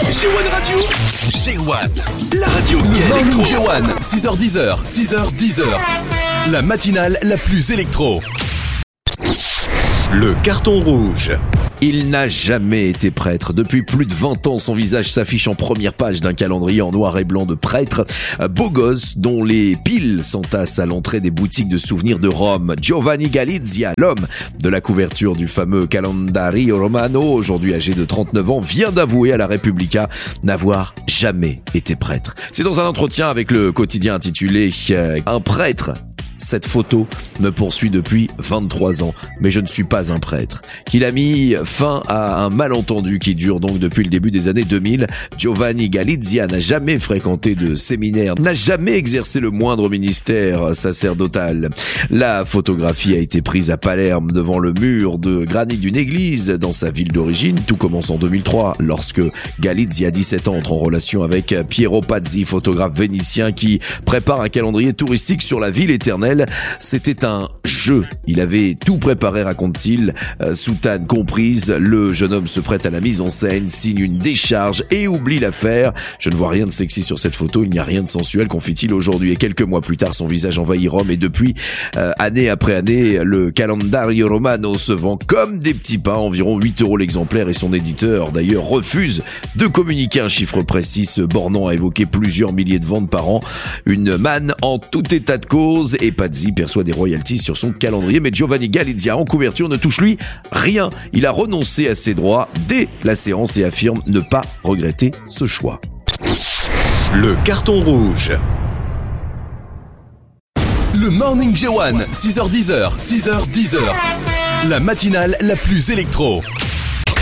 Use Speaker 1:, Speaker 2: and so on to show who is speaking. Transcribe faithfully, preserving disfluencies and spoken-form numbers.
Speaker 1: G un Radio, G un, la radio qui est électro.
Speaker 2: G un, six heures dix, six heures dix. La matinale la plus électro. Le carton rouge.
Speaker 3: Il n'a jamais été prêtre. Depuis plus de vingt ans, son visage s'affiche en première page d'un calendrier en noir et blanc de prêtre, beau gosse dont les piles s'entassent à l'entrée des boutiques de souvenirs de Rome. Giovanni Galizia, l'homme de la couverture du fameux Calendario Romano, aujourd'hui âgé de trente-neuf ans, vient d'avouer à la Repubblica n'avoir jamais été prêtre. C'est dans un entretien avec le quotidien intitulé euh, « Un prêtre ». Cette photo me poursuit depuis vingt-trois ans, mais je ne suis pas un prêtre. Qu'il a mis fin à un malentendu qui dure donc depuis le début des années deux mille. Giovanni Galizia n'a jamais fréquenté de séminaire, n'a jamais exercé le moindre ministère sacerdotal. La photographie a été prise à Palerme devant le mur de granit d'une église dans sa ville d'origine. Tout commence en deux mille trois lorsque Galizia, dix-sept ans, entre en relation avec Piero Pazzi, photographe vénitien qui prépare un calendrier touristique sur la ville éternelle. C'était un jeu. Il avait tout préparé, raconte-t-il, euh, soutane comprise. Le jeune homme se prête à la mise en scène, signe une décharge et oublie l'affaire. Je ne vois rien de sexy sur cette photo, il n'y a rien de sensuel, confie-t-il aujourd'hui. Et quelques mois plus tard, son visage envahit Rome et depuis, euh, année après année, le Calendario Romano se vend comme des petits pains, environ huit euros l'exemplaire, et son éditeur d'ailleurs refuse de communiquer un chiffre précis, se bornant à évoquer plusieurs milliers de ventes par an. Une manne en tout état de cause, et Pazzi perçoit des royalties sur son calendrier, mais Giovanni Galizia en couverture ne touche lui rien. Il a renoncé à ses droits dès la séance et affirme ne pas regretter ce choix.
Speaker 2: Le carton rouge. Le Morning G un, six heures dix, six heures dix. La matinale la plus électro.